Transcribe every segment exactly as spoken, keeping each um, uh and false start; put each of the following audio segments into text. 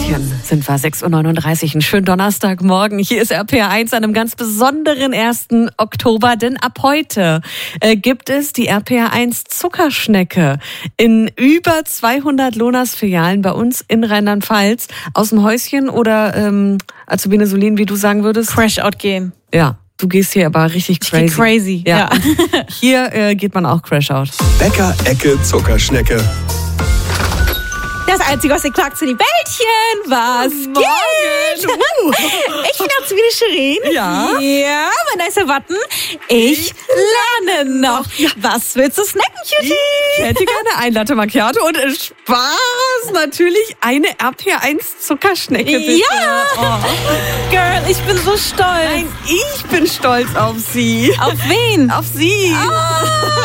München sind wir sechs Uhr neununddreißig. Einen schönen Donnerstagmorgen. Hier ist R P R eins an einem ganz besonderen ersten Oktober, denn ab heute äh, gibt es die R P R eins Zuckerschnecke in über zweihundert Lonas-Filialen bei uns in Rheinland-Pfalz. Aus dem Häuschen oder ähm, Azubine Solin, wie du sagen würdest? Crash-out gehen. Ja. Du gehst hier aber richtig crazy. Ich geh crazy, ja. ja. Hier äh, geht man auch Crash-out. Bäcker-Ecke Zuckerschnecke. Das Einzige, was ihr klagt, sind die Bällchen. Was geht? Uh. Ich bin Azubine Shirin. Ja. Ja, mein nicer Watten. Ich lerne noch. Was willst du snacken, Cutie? Ich hätte gerne ein Latte Macchiato und äh, Spaß natürlich eine R P R eins Zuckerschnecke. Bitte. Ja. Oh. Girl, ich bin so stolz. Nein, ich bin stolz auf sie. Auf wen? Auf sie. Oh,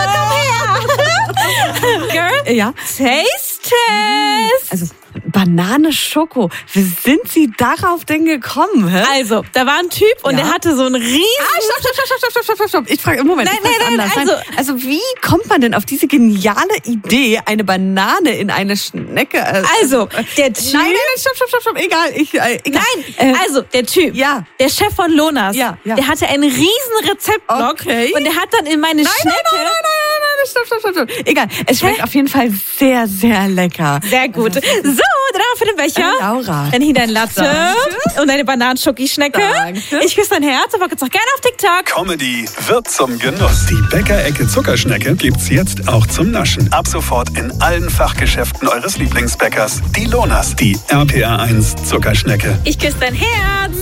komm her. Girl, Ja. taste test. Also Banane Schoko. Wie sind Sie darauf denn gekommen? Hä? Also, da war ein Typ und Ja? der hatte so einen riesen... Ah, stopp, stopp, stopp, stopp, stopp, stopp, stopp, stopp. Ich frage im Moment. Nein, ich frag's nein, nein, anders. also- also wie kommt man denn auf diese geniale Idee, eine Banane in eine Schnecke? Äh, Also, der Nein, Typ... nein, nein, stopp, stopp, stopp, stopp. Egal. Ich, äh, egal. Nein, Äh, also der Typ, ja. der Chef von Lonas, Ja, ja. der hatte einen riesen Rezeptblock Okay. und der hat dann in meine Nein, Schnecke... nein, nein, nein, nein, nein, stopp, stopp, stopp, stopp. Egal. Es schmeckt Hä? auf jeden Fall sehr, sehr lecker. Sehr gut. So, dann für den Becher. Äh, Laura. Dann hier dein Latte Danke. und deine Bananenschoki-Schnecke. Danke. Ich küsse dein Herz, aber jetzt auch gerne auf TikTok. Comedy wird zum Genuss. Die Bäcker-Ecke Zuckerschnecke gibt's jetzt auch zum Naschen. Ab sofort in allen Fachgeschäften eures Lieblingsbäckers. Die Lonas, die R P R eins Zuckerschnecke. Ich küsse dein Herz.